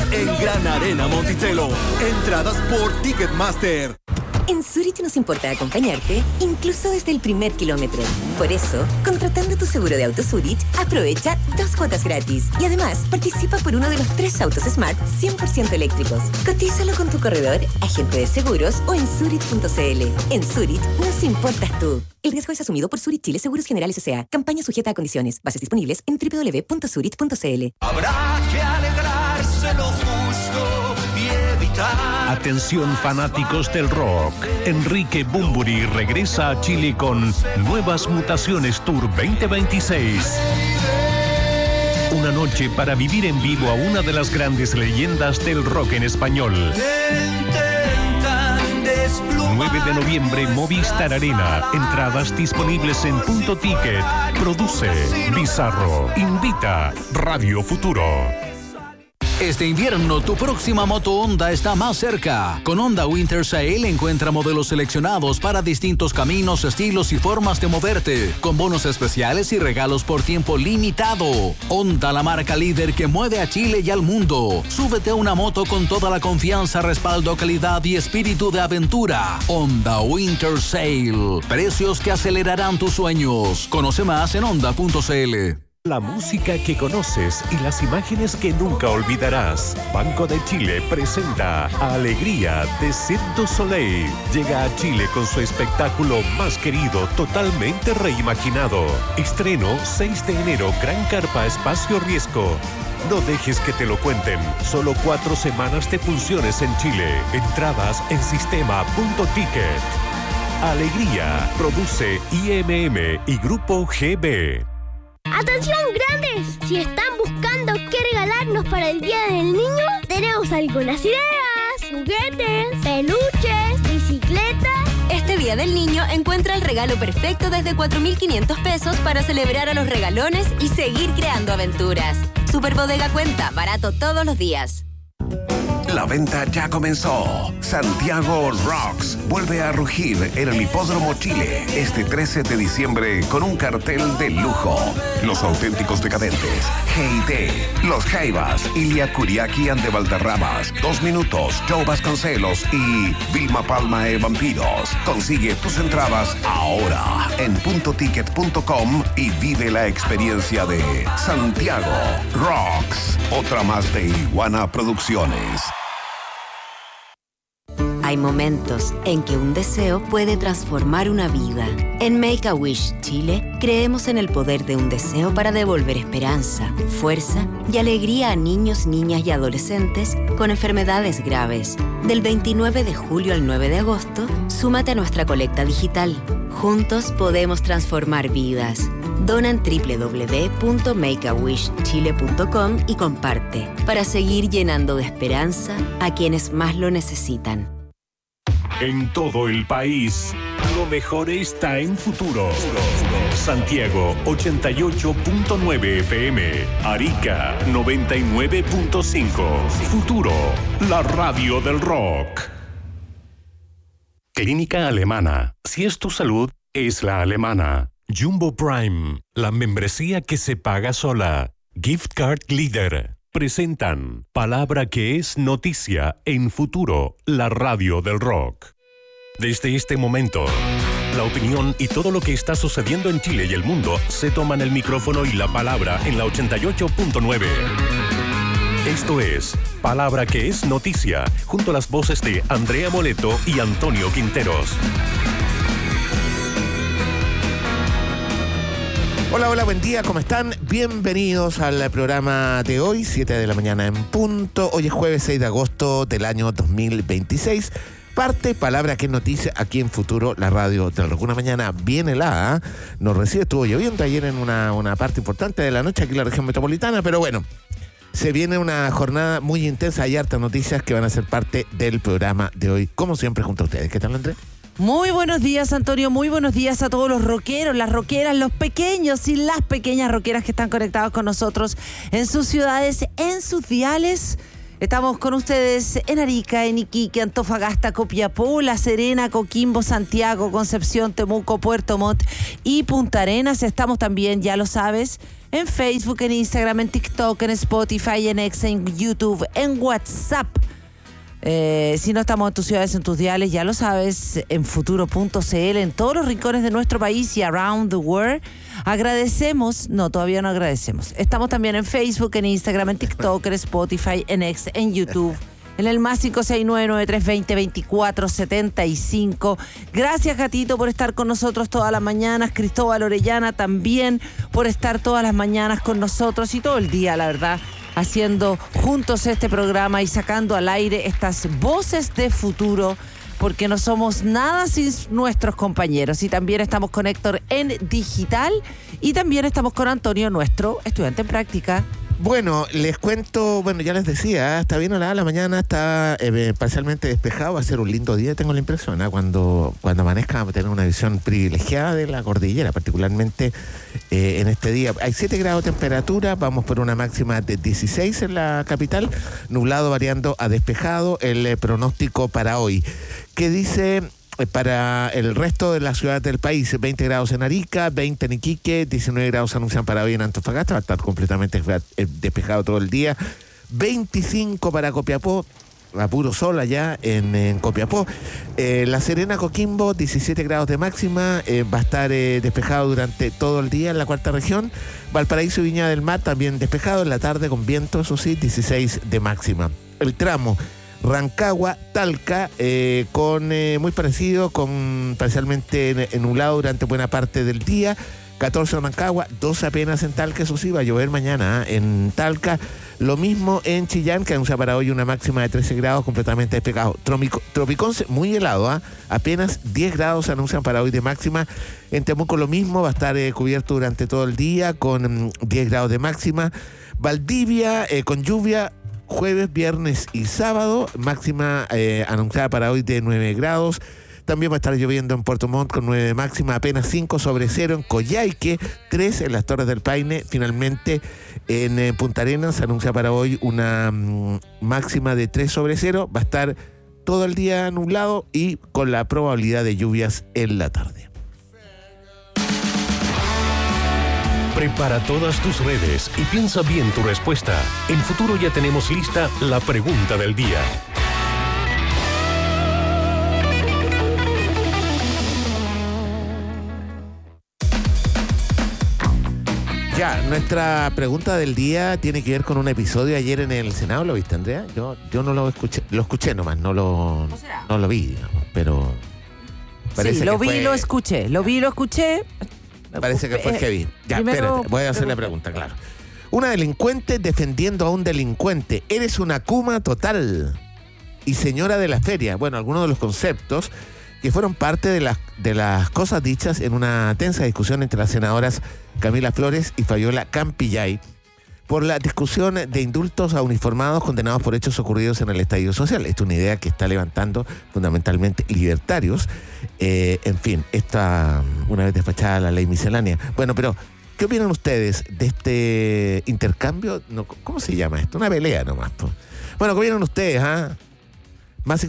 en Gran Arena Monticello. Entradas por Ticketmaster. En Zurich nos importa acompañarte, incluso desde el primer kilómetro. Por eso, contratando tu seguro de auto Zurich, aprovecha 2 cuotas gratis. Y además, participa por uno de los 3 autos Smart 100% eléctricos. Cotízalo con tu corredor, agente de seguros o en Zurich.cl. En Zurich, nos importas tú. El riesgo es asumido por Zurich Chile Seguros Generales S.A. Campaña sujeta a condiciones. Bases disponibles en www.zurich.cl. Habrá que alegrarse lo justo y evitar. Atención fanáticos del rock. Enrique Bunbury regresa a Chile con Nuevas Mutaciones Tour 2026. Una noche para vivir en vivo a una de las grandes leyendas del rock en español. 9 de noviembre, Movistar Arena. Entradas disponibles en Punto Ticket. Produce Bizarro. Invita Radio Futuro. Este invierno, tu próxima moto Honda está más cerca. Con Honda Winter Sale encuentra modelos seleccionados para distintos caminos, estilos y formas de moverte, con bonos especiales y regalos por tiempo limitado. Honda, la marca líder que mueve a Chile y al mundo. Súbete a una moto con toda la confianza, respaldo, calidad y espíritu de aventura. Honda Winter Sale. Precios que acelerarán tus sueños. Conoce más en honda.cl. La música que conoces y las imágenes que nunca olvidarás. Banco de Chile presenta Alegría de Cirque du Soleil. Llega a Chile con su espectáculo más querido, totalmente reimaginado. Estreno 6 de enero, Gran Carpa Espacio Riesgo. No dejes que te lo cuenten. Solo 4 semanas de funciones en Chile. Entradas en sistema.ticket. Alegría. Produce IMM y Grupo GB. ¡Atención, grandes! Si están buscando qué regalarnos para el Día del Niño, tenemos algunas ideas. Juguetes, peluches, bicicletas. Este Día del Niño encuentra el regalo perfecto desde 4.500 pesos para celebrar a los regalones y seguir creando aventuras. Superbodega Cuenta, barato todos los días. La venta ya comenzó. Santiago Rocks vuelve a rugir en el Hipódromo Chile este 13 de diciembre con un cartel de lujo. Los auténticos decadentes, G&T, Los Jaivas, Ilia Kuriaki and de Valderramas, 2 Minutos, Joe Vasconcelos y Vilma Palma e Vampiros. Consigue tus entradas ahora en puntoticket.com y vive la experiencia de Santiago Rocks. Otra más de Iguana Producciones. Hay momentos en que un deseo puede transformar una vida. En Make-A-Wish Chile, creemos en el poder de un deseo para devolver esperanza, fuerza y alegría a niños, niñas y adolescentes con enfermedades graves. Del 29 de julio al 9 de agosto, súmate a nuestra colecta digital. Juntos podemos transformar vidas. Dona en www.makeawishchile.com y comparte para seguir llenando de esperanza a quienes más lo necesitan. En todo el país, lo mejor está en Futuro. Santiago 88.9 FM, Arica 99.5. Futuro, la radio del rock. Clínica Alemana. Si es tu salud, es la alemana. Jumbo Prime, la membresía que se paga sola. Gift Card Leader. Presentan Palabra que es noticia en Futuro, la radio del rock. Desde este momento, la opinión y todo lo que está sucediendo en Chile y el mundo se toman el micrófono y la palabra en la 88.9. Esto es Palabra que es noticia, junto a las voces de Andrea Moleto y Antonio Quinteros. Hola, buen día, ¿cómo están? Bienvenidos al programa de hoy, 7 de la mañana en punto. Hoy es jueves 6 de agosto del año 2026. Parte Palabra que es noticia aquí en Futuro, la radio del rock. Una mañana bien helada, nos recibe, estuvo lloviendo ayer en una parte importante de la noche aquí en la región metropolitana, pero bueno, se viene una jornada muy intensa, hay hartas noticias que van a ser parte del programa de hoy, como siempre junto a ustedes. ¿Qué tal, Andrés? Muy buenos días, Antonio, muy buenos días a todos los rockeros, las rockeras, los pequeños y las pequeñas rockeras que están conectados con nosotros en sus ciudades, en sus diales Estamos con ustedes en Arica, en Iquique, Antofagasta, Copiapó, La Serena, Coquimbo, Santiago, Concepción, Temuco, Puerto Montt y Punta Arenas. Estamos también, ya lo sabes, en Facebook, en Instagram, en TikTok, en Spotify, en X, en YouTube, en WhatsApp. Si no estamos en tus ciudades, en tus diales, ya lo sabes, en futuro.cl, en todos los rincones de nuestro país y around the world. Agradecemos, no, todavía no agradecemos. Estamos también en Facebook, en Instagram, en TikTok, en Spotify, en X, en YouTube, en el más 569-9320-2475. Gracias, Gatito, por estar con nosotros todas las mañanas. Cristóbal Orellana también por estar todas las mañanas con nosotros y todo el día, la verdad, haciendo juntos este programa y sacando al aire estas voces de futuro, porque no somos nada sin nuestros compañeros. Y también estamos con Héctor en digital y también estamos con Antonio, nuestro estudiante en práctica. Bueno, les cuento, ya les decía, está bien helada la mañana, está parcialmente despejado, va a ser un lindo día, tengo la impresión, cuando amanezca vamos a tener una visión privilegiada de la cordillera, particularmente en este día. Hay 7 grados de temperatura, vamos por una máxima de 16 en la capital, nublado variando a despejado, el pronóstico para hoy. ¿Qué dice? Para el resto de las ciudades del país, 20 grados en Arica, 20 en Iquique, 19 grados anuncian para hoy en Antofagasta, va a estar completamente despejado todo el día, 25 para Copiapó, a puro sol allá en Copiapó. La Serena, Coquimbo, 17 grados de máxima, va a estar despejado durante todo el día en la cuarta región. Valparaíso y Viña del Mar también despejado, en la tarde con viento, eso sí, 16 de máxima. El tramo Rancagua, Talca, con muy parecido, con parcialmente nublado durante buena parte del día. 14 en Rancagua, 12 apenas en Talca, eso sí, va a llover mañana en Talca. Lo mismo en Chillán, que anuncia para hoy una máxima de 13 grados, completamente despejado. Tropiconce, muy helado, apenas 10 grados se anuncian para hoy de máxima. En Temuco lo mismo, va a estar cubierto durante todo el día, con 10 grados de máxima. Valdivia, con lluvia, jueves, viernes y sábado, máxima anunciada para hoy de 9 grados. También va a estar lloviendo en Puerto Montt con 9 de máxima, apenas 5 sobre 0 en Coyhaique, 3 en las Torres del Paine. Finalmente en Punta Arenas se anuncia para hoy una máxima de 3 sobre 0. Va a estar todo el día nublado y con la probabilidad de lluvias en la tarde. Prepara todas tus redes y piensa bien tu respuesta. En Futuro ya tenemos lista la pregunta del día. Ya, nuestra pregunta del día tiene que ver con un episodio ayer en el Senado. ¿Lo viste, Andrea? Yo no lo escuché nomás, no lo vi, digamos, pero parece sí, lo que vi, lo escuché. Parece que fue heavy. Ya, espérate, voy a hacer la pregunta, claro. Una delincuente defendiendo a un delincuente. Eres una kuma total y señora de la feria. Bueno, algunos de los conceptos que fueron parte de las cosas dichas en una tensa discusión entre las senadoras Camila Flores y Fabiola Campillay por la discusión de indultos a uniformados condenados por hechos ocurridos en el estallido social. Esta es una idea que está levantando fundamentalmente libertarios. En fin, esta una vez despachada la ley miscelánea. Bueno, pero ¿qué opinan ustedes de este intercambio? No, ¿cómo se llama esto? Una pelea nomás. Bueno, ¿qué opinan ustedes, Más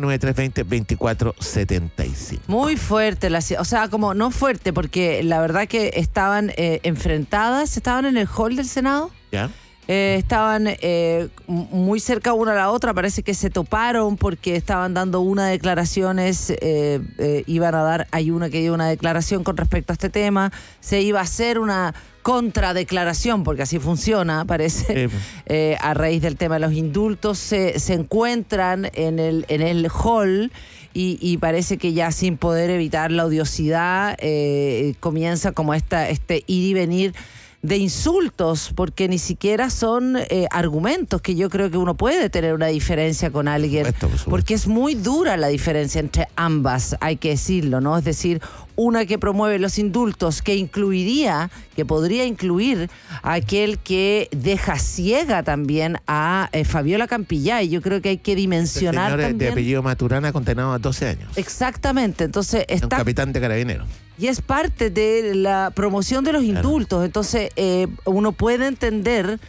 569-9320-2475. Muy fuerte, o sea, como no fuerte, porque la verdad que estaban enfrentadas, estaban en el hall del Senado. ¿Ya? Estaban muy cerca una a la otra, parece que se toparon porque estaban dando unas declaraciones, hay una que dio una declaración con respecto a este tema, se iba a hacer una contradeclaración, porque así funciona, parece, a raíz del tema de los indultos, se encuentran en el hall y parece que ya sin poder evitar la odiosidad, comienza como este ir y venir de insultos, porque ni siquiera son argumentos, que yo creo que uno puede tener una diferencia con alguien, por supuesto. Porque es muy dura la diferencia entre ambas, hay que decirlo, ¿no? Es decir, una que promueve los indultos, que podría incluir a aquel que deja ciega también a Fabiola Campillay. Yo creo que hay que dimensionar el señor también. de apellido Maturana, condenado a 12 años. Exactamente, entonces Un capitán de carabineros. y es parte de la promoción de los indultos. Entonces, uno puede entender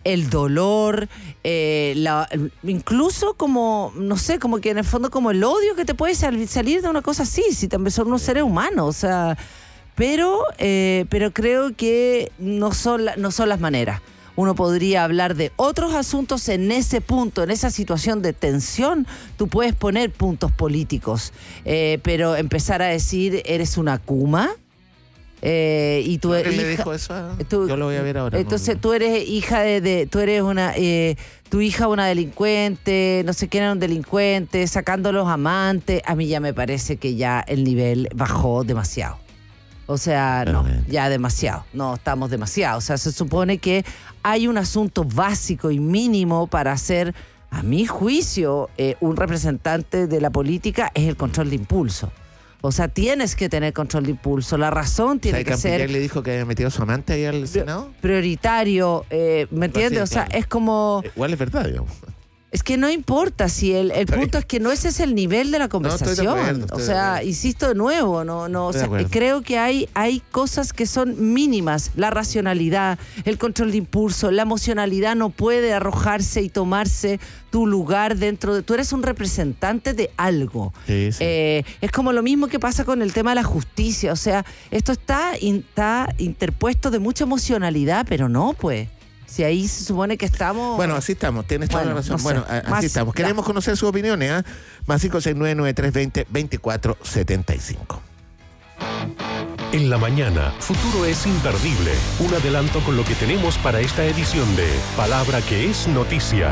el dolor, incluso como, no sé, como que en el fondo como el odio que te puede salir de una cosa así, si también son unos seres humanos, o sea, pero creo que no son las maneras. Uno podría hablar de otros asuntos en ese punto, en esa situación de tensión. Tú puedes poner puntos políticos, pero empezar a decir, eres una kuma. Y tú ¿Qué le dijo eso? Yo lo voy a ver ahora. Entonces tú eres hija tú eres una, tu hija una delincuente, no sé quién era un delincuente, sacando a los amantes. A mí ya me parece que ya el nivel bajó demasiado. O sea, no, ya demasiado. No, estamos demasiado. O sea, se supone que hay un asunto básico y mínimo para ser, a mi juicio, un representante de la política, es el control de impulso. O sea, tienes que tener control de impulso. La razón tiene que ser... ¿Campillar le dijo que había metido a su amante ahí al Senado? Prioritario, ¿me entiendes? O sea, es como... Igual es verdad, digamos. Es que no importa si el punto es que no ese es el nivel de la conversación. No, estoy de acuerdo, o sea, insisto de nuevo, o sea, creo que hay cosas que son mínimas. La racionalidad, el control de impulso, la emocionalidad no puede arrojarse y tomarse tu lugar dentro de... Tú eres un representante de algo. Sí. Es como lo mismo que pasa con el tema de la justicia. O sea, esto está interpuesto de mucha emocionalidad, pero no, pues. Si ahí se supone que estamos... Bueno, así estamos, tienes toda la razón. No bueno, sé. Así estamos. Queremos conocer sus opiniones, ¿eh? Más 569-9320-2475. En la mañana, Futuro es imperdible. Un adelanto con lo que tenemos para esta edición de Palabra que es Noticia.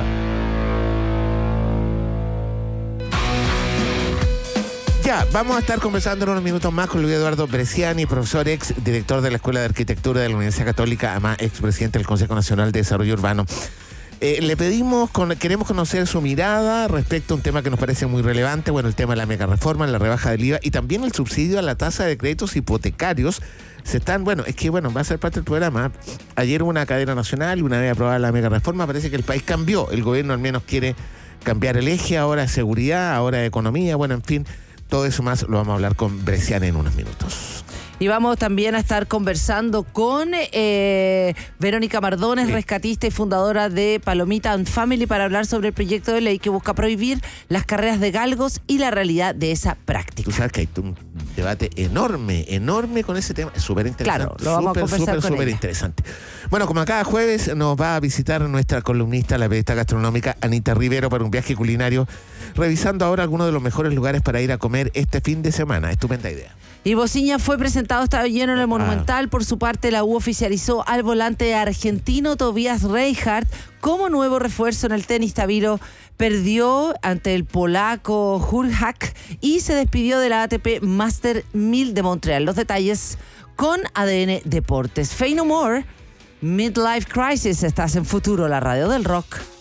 Ya, vamos a estar conversando en unos minutos más con Luis Eduardo Bresciani, profesor ex director de la Escuela de Arquitectura de la Universidad Católica, además ex presidente del Consejo Nacional de Desarrollo Urbano. Le queremos conocer su mirada respecto a un tema que nos parece muy relevante, bueno, el tema de la mega reforma, la rebaja del IVA y también el subsidio a la tasa de créditos hipotecarios. Va a ser parte del programa. Ayer hubo una cadena nacional y una vez aprobada la mega reforma, parece que el país cambió. El gobierno al menos quiere cambiar el eje, ahora es seguridad, ahora es economía, bueno, en fin. Todo eso más lo vamos a hablar con Bresciani en unos minutos. Y vamos también a estar conversando con Verónica Mardones, rescatista y fundadora de Palomita and Family, para hablar sobre el proyecto de ley que busca prohibir las carreras de galgos y la realidad de esa práctica. Tú sabes que hay un debate enorme con ese tema. Es súper interesante. Claro, lo vamos a conversar con ella. Interesante. Bueno, como cada jueves nos va a visitar nuestra columnista, la periodista gastronómica Anita Rivero, para un viaje culinario, revisando ahora algunos de los mejores lugares para ir a comer este fin de semana. Estupenda idea. Y Bociña fue presentado, estaba lleno en el Monumental. Por su parte, la U oficializó al volante argentino Tobias Reinhardt como nuevo refuerzo en el tenis. Tabiro perdió ante el polaco Hurkacz y se despidió de la ATP Master 1000 de Montreal. Los detalles con ADN Deportes. Fey No More, Midlife Crisis. Estás en Futuro, la radio del rock.